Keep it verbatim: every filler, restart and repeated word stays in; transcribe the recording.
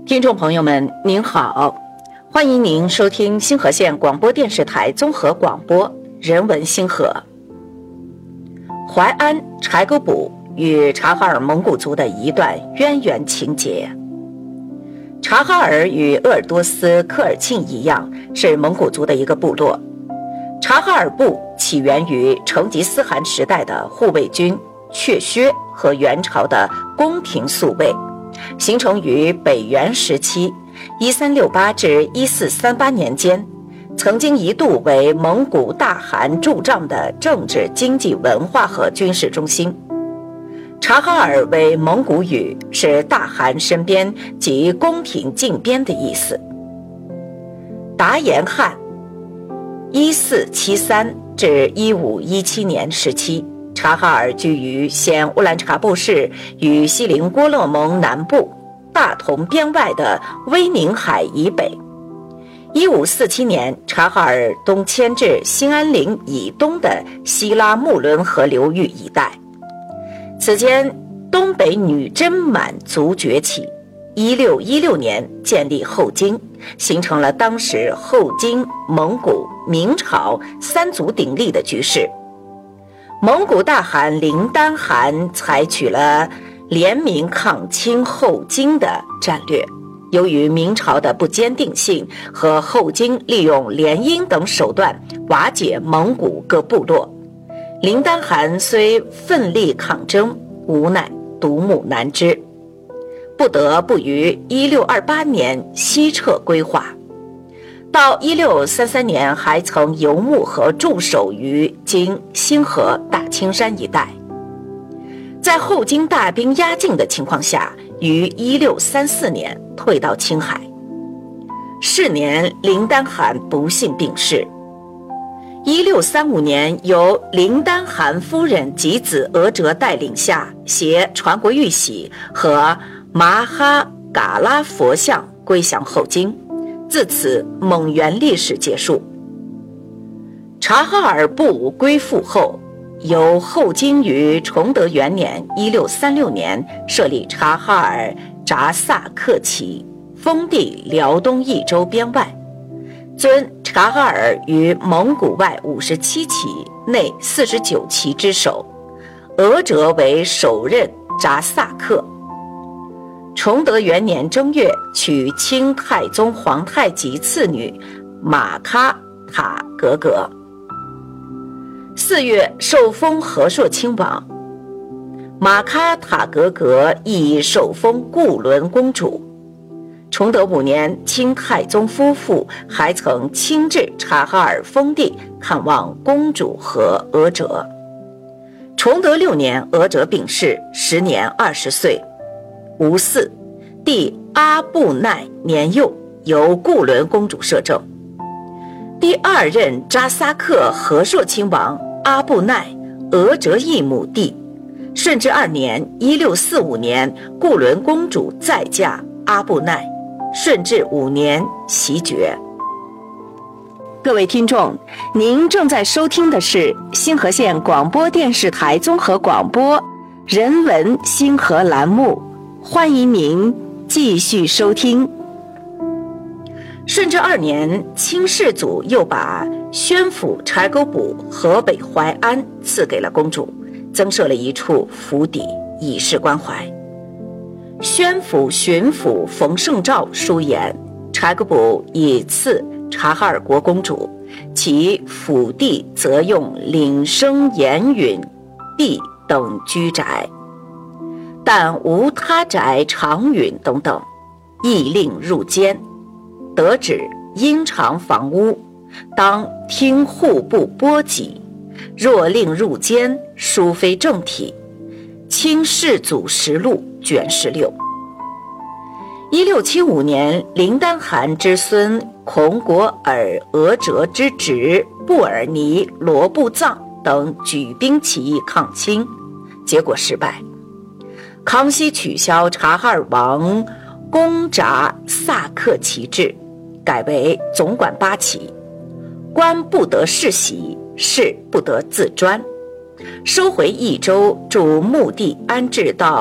听众朋友们您好，欢迎您收听星河县广播电视台综合广播人文星河。淮安柴沟堡与察哈尔蒙古族的一段渊源情节。察哈尔与鄂尔多斯科尔沁一样，是蒙古族的一个部落。察哈尔部起源于成吉思汗时代的护卫军阙薛和元朝的宫廷宿卫，形成于北元时期一三六八至一四三八年间，曾经一度为蒙古大汗驻帐的政治、经济、文化和军事中心。察哈尔为蒙古语，是大汗身边及宫廷近边的意思。达延汗一四七三至一五一七年时期，察哈尔居于现乌兰察布市与锡林郭勒盟南部大同边外的威宁海以北。一五四七年，察哈尔东迁至兴安岭以东的希拉木伦河流域一带。此间，东北女真满族崛起。一六一六年建立后金，形成了当时后金、蒙古、明朝三足鼎立的局势。蒙古大汗林丹汗采取了联名抗清后金的战略。由于明朝的不坚定性和后金利用联姻等手段瓦解蒙古各部落，林丹汗虽奋力抗争，无奈独木难支，不得不于一六二八年西撤归化。到一六三三年还曾游牧和驻守于今新河大青山一带。在后金大兵压境的情况下，于一六三四年退到青海。是年，林丹汗不幸病逝。一六三五年，由林丹汗夫人及子额哲带领下，携传国玉玺和麻哈嘎拉佛像归降后金，自此蒙元历史结束。察哈尔部归附后，由后金于崇德元年一六三六年设立察哈尔扎萨克旗，封地辽东益州边外，尊察哈尔于蒙古外五十七旗内四十九旗之首，额哲为首任扎萨克。崇德元年正月，娶清太宗皇太极次女马喀塔格格。四月，受封和硕亲王。马喀塔格格亦受封固伦公主。崇德五年，清太宗夫妇还曾亲至察哈尔封地看望公主和额哲。崇德六年，额哲病逝，时年二十岁。吴嗣，弟阿布奈年幼，由固伦公主摄政。第二任扎萨克和硕亲王阿布奈，额哲义母弟。顺治二年一六四五年，固伦公主再嫁阿布奈。顺治五年袭爵。各位听众，您正在收听的是星河县广播电视台综合广播人文星河栏目，欢迎您继续收听。顺治二年，清世祖又把宣府柴沟堡河北淮安赐给了公主，增设了一处府邸，以示关怀。宣府巡抚冯胜照书言，柴沟堡以赐察哈尔国公主，其府地则用岭生岩允地等居宅，但无他宅长允等等，亦令入监。得旨，因偿房屋，当听户部拨给，若令入监，殊非正体。清世祖实录卷十六。一六七五年，林丹汗之孙孔果尔额哲之侄布尔尼罗布藏等举兵起义抗清，结果失败。康熙取消察哈尔王公札萨克旗制，改为总管八旗，官不得世袭，事不得自专，收回益州，驻墓地安置到